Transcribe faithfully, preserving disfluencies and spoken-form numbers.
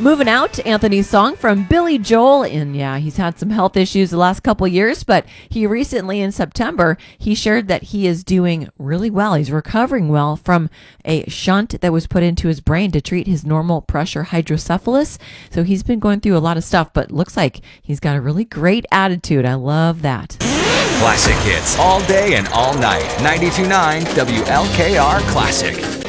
Moving out, Anthony's song from Billy Joel. And yeah, he's had some health issues the last couple of years, but he recently in September, he shared that he is doing really well. He's recovering well from a shunt that was put into his brain to treat his normal pressure hydrocephalus. So he's been going through a lot of stuff, but looks like he's got a really great attitude. I love that. Classic hits all day and all night. ninety-two point nine W L K R Classic.